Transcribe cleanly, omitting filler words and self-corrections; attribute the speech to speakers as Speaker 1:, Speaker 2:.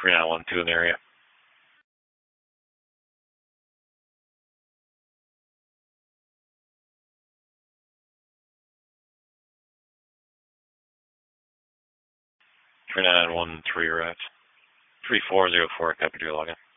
Speaker 1: 3912 in the area. Three 913 right. 3404, copy to your login.